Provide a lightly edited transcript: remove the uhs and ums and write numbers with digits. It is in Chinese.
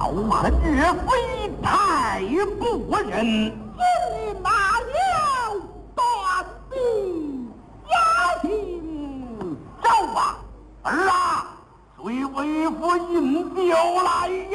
豪横岳飞太不仁， 今日拿了断臂押行， 走吧，儿啊，随为父引镖来呀。